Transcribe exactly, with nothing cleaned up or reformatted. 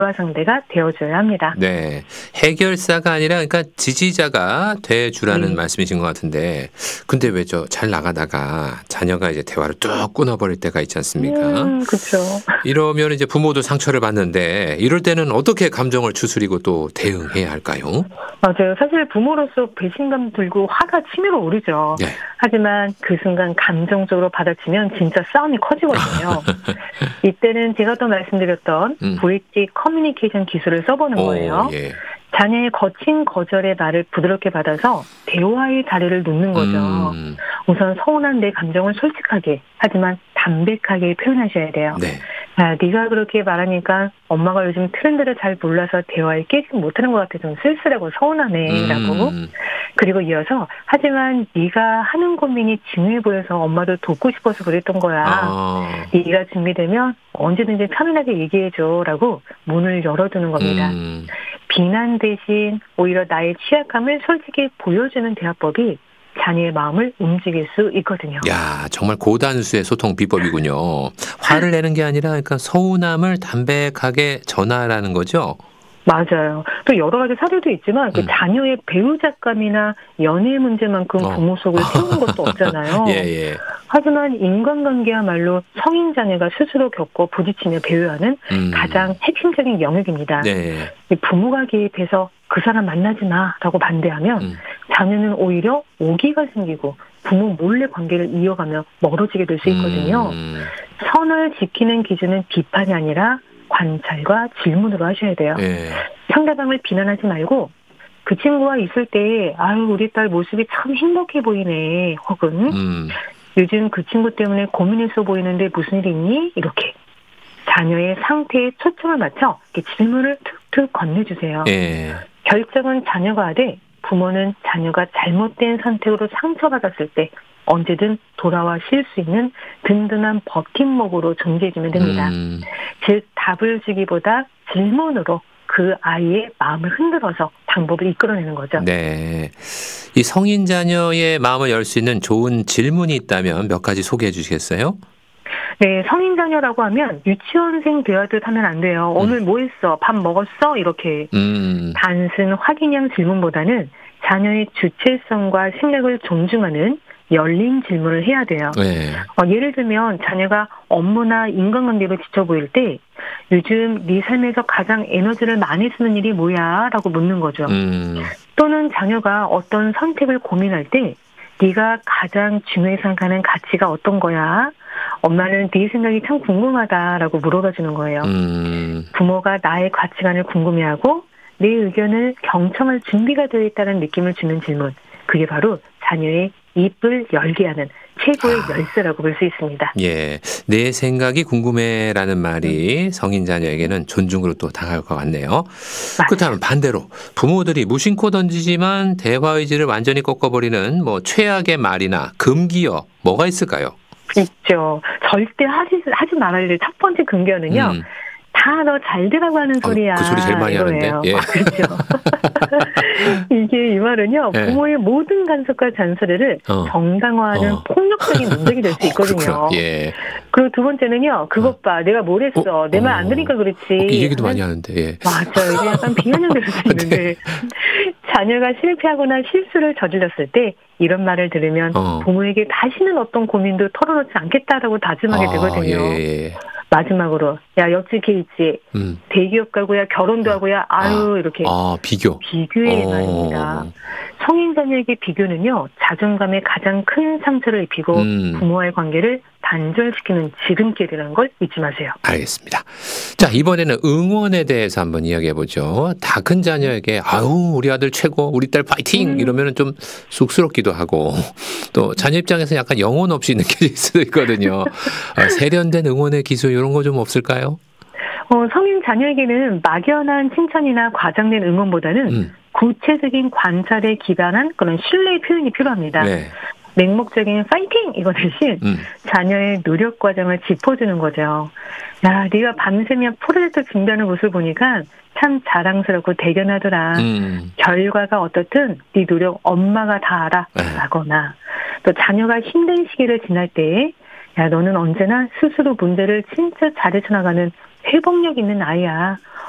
대화 상대가 되어줘야 합니다. 네. 해결사가 아니라 그러니까 지지자가 돼주라는 네. 말씀이신 것 같은데 근데 왜 저 잘 나가다가 자녀가 이제 대화를 뚝 끊어버릴 때가 있지 않습니까? 음 그쵸. 이러면 이제 부모도 상처를 받는데 이럴 때는 어떻게 감정을 추스리고 또 대응해야 할까요? 맞아요. 사실 부모로서 배신감 들고 화가 치밀어 오르죠. 네. 하지만 그 순간 감정적으로 받아치면 진짜 싸움이 커지거든요. 이때는 제가 또 말씀드렸던 음. 브릿지 커뮤니케이션 기술을 써보는 오, 거예요. 예. 자녀의 거친 거절의 말을 부드럽게 받아서 대화의 자리를 놓는 거죠. 음. 우선 서운한 내 감정을 솔직하게 하지만 담백하게 표현하셔야 돼요. 네. 아, 네가 그렇게 말하니까 엄마가 요즘 트렌드를 잘 몰라서 대화에 끼지 못하는 것 같아 좀 쓸쓸하고 서운하네라고. 음. 그리고 이어서 하지만 네가 하는 고민이 중요해 보여서 엄마도 돕고 싶어서 그랬던 거야. 아. 네가 준비되면 언제든지 편안하게 얘기해줘라고 문을 열어두는 겁니다. 음. 비난 대신 오히려 나의 취약함을 솔직히 보여주는 대화법이 자녀의 마음을 움직일 수 있거든요. 야, 정말 고단수의 소통 비법이군요. 화를 내는 게 아니라 그러니까 서운함을 담백하게 전하라는 거죠? 맞아요. 또 여러 가지 사례도 있지만 그 음. 자녀의 배우작감이나 연애 문제만큼 어. 부모 속을 세우는 것도 없잖아요. 예, 예. 하지만 인간관계야말로 성인 자녀가 스스로 겪고 부딪히며 배워야 하는 음. 가장 핵심적인 영역입니다. 네. 부모가 개입해서 그 사람 만나지 마라고 반대하면 음. 자녀는 오히려 오기가 생기고 부모 몰래 관계를 이어가며 멀어지게 될 수 있거든요. 음. 선을 지키는 기준은 비판이 아니라 관찰과 질문으로 하셔야 돼요. 예. 상대방을 비난하지 말고 그 친구와 있을 때 아유 우리 딸 모습이 참 행복해 보이네 혹은 음. 요즘 그 친구 때문에 고민했어 보이는데 무슨 일 있니? 이렇게 자녀의 상태에 초점을 맞춰 이렇게 질문을 툭툭 건네주세요. 예. 결정은 자녀가 하되 부모는 자녀가 잘못된 선택으로 상처받았을 때 언제든 돌아와 쉴 수 있는 든든한 버팀목으로 존재해주면 됩니다. 음. 즉 답을 주기보다 질문으로 그 아이의 마음을 흔들어서 방법을 이끌어내는 거죠. 네. 이 성인 자녀의 마음을 열 수 있는 좋은 질문이 있다면 몇 가지 소개해 주시겠어요? 네, 성인 자녀라고 하면 유치원생 대화듯 하면 안 돼요. 오늘 뭐 했어? 밥 먹었어? 이렇게 음. 단순 확인형 질문보다는 자녀의 주체성과 생각을 존중하는 열린 질문을 해야 돼요. 네. 어, 예를 들면 자녀가 업무나 인간관계로 지쳐 보일 때 요즘 네 삶에서 가장 에너지를 많이 쓰는 일이 뭐야? 라고 묻는 거죠. 음. 또는 자녀가 어떤 선택을 고민할 때 네가 가장 중요히 생각하는 가치가 어떤 거야? 엄마는 네 생각이 참 궁금하다라고 물어봐 주는 거예요. 음. 부모가 나의 가치관을 궁금해하고 내 의견을 경청할 준비가 되어 있다는 느낌을 주는 질문. 그게 바로 자녀의 입을 열게 하는 최고의 아. 열쇠라고 볼 수 있습니다. 예. 내 생각이 궁금해라는 말이 성인 자녀에게는 존중으로 또 다가올 것 같네요. 그렇다면 반대로 부모들이 무심코 던지지만 대화 의지를 완전히 꺾어버리는 뭐 최악의 말이나 금기어 뭐가 있을까요? 있죠. 절대 하지 하지 말아야 될 첫 번째 금기어는요. 음. 다 너 잘 되라고 하는 어, 소리야. 그 소리 제일 많이 하는데. 이거예요. 예. 아, 그렇죠. 이게 이 말은요. 예. 부모의 모든 간섭과 잔소리를 어. 정당화하는 어. 폭력적인 문장이 될 수 어, 있거든요. 그렇구나. 예. 그리고 두 번째는요. 그것 봐. 내가 뭘 했어. 내 말 안 들으니까 그렇지. 어, 이 얘기도 하는- 많이 하는데. 예. 맞아요. 이게 약간 비아냥될 수 있는데 자녀가 실패하거나 실수를 저질렀을 때 이런 말을 들으면 어. 부모에게 다시는 어떤 고민도 털어놓지 않겠다라고 다짐하게 아, 되거든요. 예, 예. 마지막으로 야 옆집 걔 있지. 음. 대기업 가고야 결혼도 하고야 아유 이렇게 아, 비교. 비교의 어. 말입니다. 성인 자녀에게 비교는요 자존감에 가장 큰 상처를 입히고 음. 부모와의 관계를 단절시키는 지름길이라는 걸 잊지 마세요. 알겠습니다. 자, 이번에는 응원에 대해서 한번 이야기해 보죠. 다 큰 자녀에게 아유, 우리 아들 최고, 우리 딸 파이팅 음. 이러면은 좀 쑥스럽기도 하고 또 자녀 입장에서 약간 영혼 없이 느껴질 수도 있거든요. 아, 세련된 응원의 기술 이런 거 좀 없을까요? 어, 성인 자녀에게는 막연한 칭찬이나 과장된 응원보다는 음. 구체적인 관찰에 기반한 그런 신뢰의 표현이 필요합니다. 네. 맹목적인 파이팅 이거 대신 음. 자녀의 노력 과정을 짚어주는 거죠. 야, 네가 밤새며 프로젝트 준비하는 모습을 보니까 참 자랑스럽고 대견하더라. 음. 결과가 어떻든 네 노력 엄마가 다 알아. 네. 라거나 또 자녀가 힘든 시기를 지날 때 야, 너는 언제나 스스로 문제를 진짜 잘 헤쳐나가는 회복력 있는 아이야.